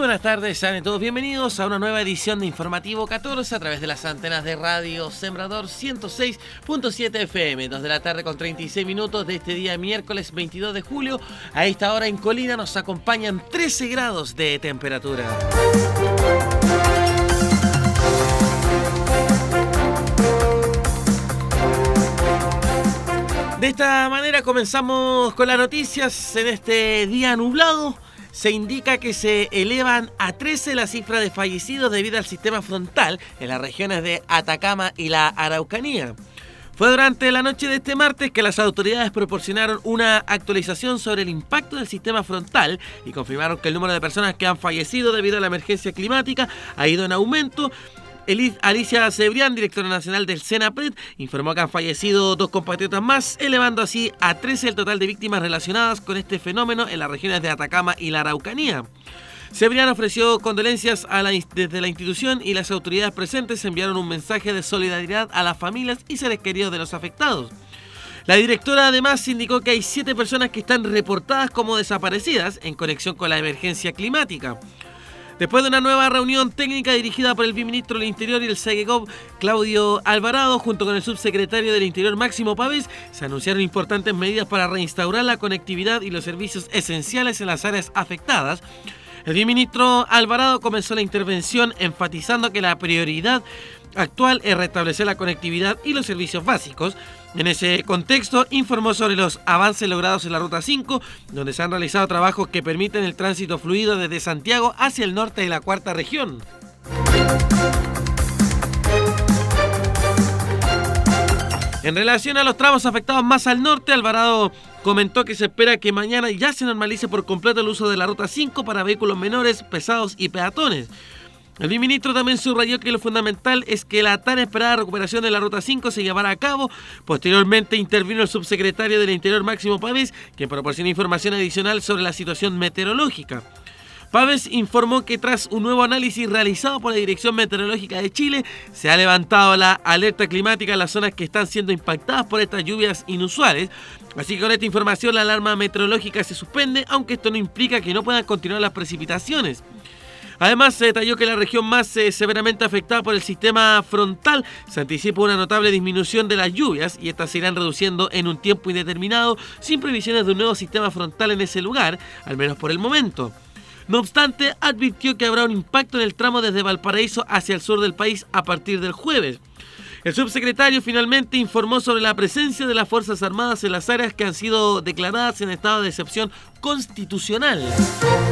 buenas tardes, sean todos bienvenidos a una nueva edición de Informativo 14 a través de las antenas de Radio Sembrador 106.7 FM, 2 de la tarde con 36 minutos de este día miércoles 22 de julio. A esta hora en Colina nos acompañan 13 grados de temperatura. De esta manera comenzamos con las noticias en este día nublado. Se indica que se elevan a 13 la cifra de fallecidos debido al sistema frontal en las regiones de Atacama y la Araucanía. Fue durante la noche de este martes que las autoridades proporcionaron una actualización sobre el impacto del sistema frontal y confirmaron que el número de personas que han fallecido debido a la emergencia climática ha ido en aumento. Alicia Cebrián, directora nacional del CENAPRED, informó que han fallecido 2 compatriotas más, elevando así a 13 el total de víctimas relacionadas con este fenómeno en las regiones de Atacama y la Araucanía. Cebrián ofreció condolencias desde la institución y las autoridades presentes enviaron un mensaje de solidaridad a las familias y seres queridos de los afectados. La directora además indicó que hay 7 personas que están reportadas como desaparecidas en conexión con la emergencia climática. Después de una nueva reunión técnica dirigida por el viceministro del Interior y el SEGECOP, Claudio Alvarado, junto con el subsecretario del Interior, Máximo Pavés, se anunciaron importantes medidas para reinstaurar la conectividad y los servicios esenciales en las áreas afectadas. El viceministro Alvarado comenzó la intervención enfatizando que la prioridad actual es restablecer la conectividad y los servicios básicos. En ese contexto, informó sobre los avances logrados en la Ruta 5, donde se han realizado trabajos que permiten el tránsito fluido desde Santiago hacia el norte de la Cuarta Región. En relación a los tramos afectados más al norte, Alvarado comentó que se espera que mañana ya se normalice por completo el uso de la Ruta 5 para vehículos menores, pesados y peatones. El viceministro también subrayó que lo fundamental es que la tan esperada recuperación de la Ruta 5 se llevará a cabo. Posteriormente intervino el subsecretario del Interior, Máximo Pavés, quien proporcionó información adicional sobre la situación meteorológica. Pavés informó que tras un nuevo análisis realizado por la Dirección Meteorológica de Chile, se ha levantado la alerta climática en las zonas que están siendo impactadas por estas lluvias inusuales. Así que con esta información la alarma meteorológica se suspende, aunque esto no implica que no puedan continuar las precipitaciones. Además, se detalló que la región más severamente afectada por el sistema frontal se anticipa una notable disminución de las lluvias y estas se irán reduciendo en un tiempo indeterminado sin previsiones de un nuevo sistema frontal en ese lugar, al menos por el momento. No obstante, advirtió que habrá un impacto en el tramo desde Valparaíso hacia el sur del país a partir del jueves. El subsecretario finalmente informó sobre la presencia de las Fuerzas Armadas en las áreas que han sido declaradas en estado de excepción constitucional.